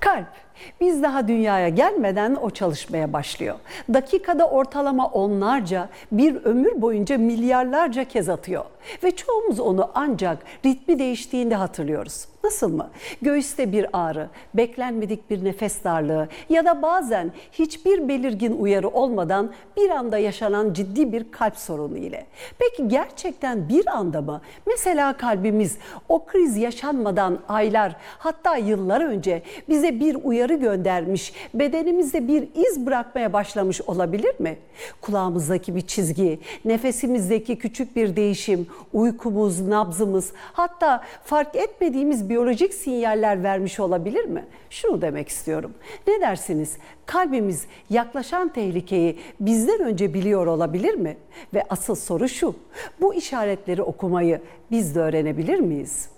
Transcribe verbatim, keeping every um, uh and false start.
Kalp, biz daha dünyaya gelmeden o çalışmaya başlıyor. Dakikada ortalama onlarca, bir ömür boyunca milyarlarca kez atıyor. Ve çoğumuz onu ancak ritmi değiştiğinde hatırlıyoruz. Nasıl mı? Göğüste bir ağrı, beklenmedik bir nefes darlığı ya da bazen hiçbir belirgin uyarı olmadan bir anda yaşanan ciddi bir kalp sorunu ile. Peki gerçekten bir anda mı? Mesela kalbimiz o kriz yaşanmadan aylar, hatta yıllar önce bize bir uyarı göndermiş, bedenimizde bir iz bırakmaya başlamış olabilir mi? Kulağımızdaki bir çizgi, nefesimizdeki küçük bir değişim, uykumuz, nabzımız, hatta fark etmediğimiz biyolojik sinyaller vermiş olabilir mi? Şunu demek istiyorum. Ne dersiniz? Kalbimiz yaklaşan tehlikeyi bizden önce biliyor olabilir mi? Ve asıl soru şu: bu işaretleri okumayı biz de öğrenebilir miyiz?